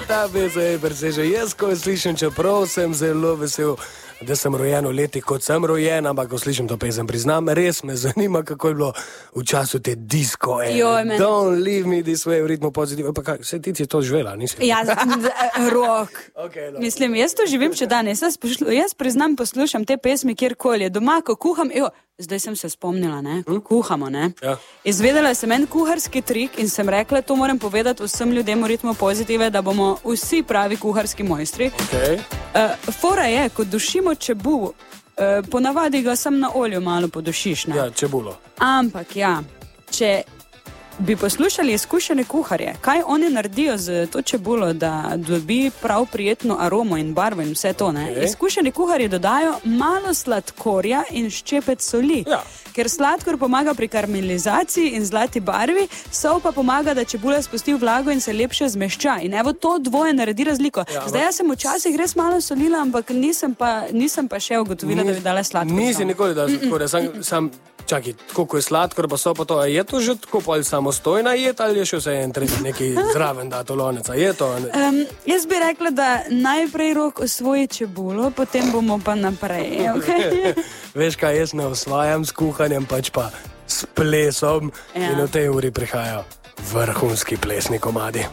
Ta pesem je presežen. Jaz, ko jo slišim, čeprav sem zelo vesel, da sem rojen v letih, kot sem rojen, ampak ko slišim to pesem, priznam, res me zanima, kako je bilo v času te disco ere. Don't leave me this way, v ritmu pozitivno. Pa kaj, vse ti si to živela, nisi? Ja, rok. Okay, no. Mislim, jaz to živim še danes. Jaz priznam, poslušam te pesmi kjerkoli. Doma, ko kuham, zdaj sem se spomnila, ne? Kuhamo, ne? Ja. Izvedela sem en kuharski trik in sem rekla, to moram povedati vsem ljudem v ritmu pozitive, da bomo vsi pravi kuharski mojstri. Okay. Fora je, ko dušimo čebul, ponavadi ga sam na olju malo podušiš, ne? Ja, čebulo. Ampak ja, če bi poslušali izkušene kuharje, kaj oni naredijo z to čebulo, da dobi prav prijetno aromo in barvo in vse to, ne? Okay. Izkušeni kuharji dodajo malo sladkorja in ščepec soli. Ja. Ker sladkor pomaga pri karamelizaciji in zlati barvi, sol pa pomaga, da čebula spusti vlago in se lepše zmešča. In evo to dvoje naredi razliko. Ja, zdaj jaz sem včasih res malo solila, ampak nisem pa še ugotovila, da bi dala sladkor. Nisi nikoli dala sladkor, sam čakaj, koliko je sladkor, pa so pa to, a je to že tako pol samostojna jed, ali je še vse en tretji neki zraven dato loneca, je to? Jaz bi rekla, da najprej Rok osvoji čebulo, potem bomo pa naprej, okay? Veš kaj, jaz ne osvajam s kuhanjem, pač pa s plesom, in v tej uri prihajajo vrhunski plesni komadi.